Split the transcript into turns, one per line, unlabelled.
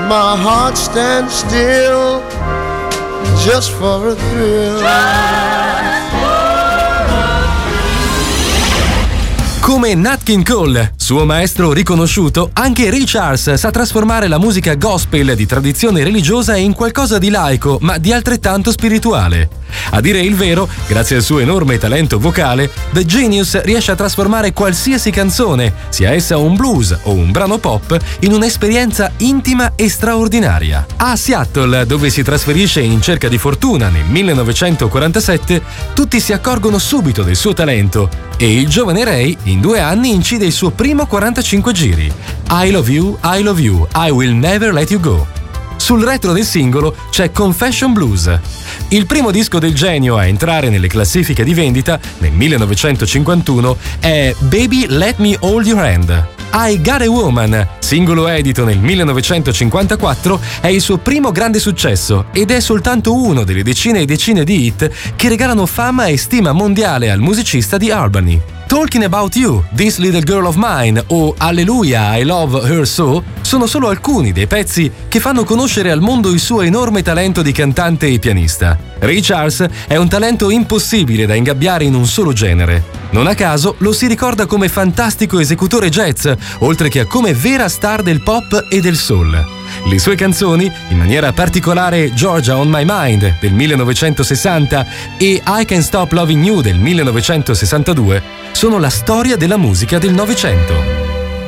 my heart stand still just for a thrill.
Come Nat King Cole, suo maestro riconosciuto, anche Ray Charles sa trasformare la musica gospel di tradizione religiosa in qualcosa di laico, ma di altrettanto spirituale. A dire il vero, grazie al suo enorme talento vocale, The Genius riesce a trasformare qualsiasi canzone, sia essa un blues o un brano pop, in un'esperienza intima e straordinaria. A Seattle, dove si trasferisce in cerca di fortuna nel 1947, tutti si accorgono subito del suo talento e il giovane Ray, in 2 anni, incide il suo primo 45 giri. I love you, I will never let you go. Sul retro del singolo c'è Confession Blues. Il primo disco del genio a entrare nelle classifiche di vendita, nel 1951, è Baby Let Me Hold Your Hand. I Got a Woman, singolo edito nel 1954, è il suo primo grande successo ed è soltanto uno delle decine e decine di hit che regalano fama e stima mondiale al musicista di Albany. Talking About You, This Little Girl of Mine o Hallelujah, I Love Her So sono solo alcuni dei pezzi che fanno conoscere al mondo il suo enorme talento di cantante e pianista. Ray Charles è un talento impossibile da ingabbiare in un solo genere. Non a caso lo si ricorda come fantastico esecutore jazz, oltre che come vera star del pop e del soul. Le sue canzoni, in maniera particolare Georgia on My Mind del 1960 e I Can't Stop Loving You del 1962, sono la storia della musica del Novecento.